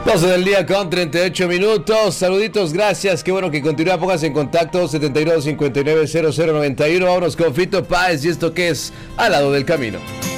12 del día con 38 minutos. Saluditos, gracias. Qué bueno que continúa. Póngase en contacto 72 59 00 91. Vámonos con Fito Páez y esto que es Al lado del camino.